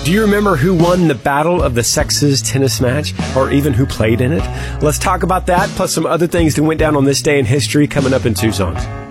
Do you remember who won the Battle of the Sexes tennis match, or even who played in it? Let's talk about that, plus some other things that went down on this day in history, coming up in 2 songs.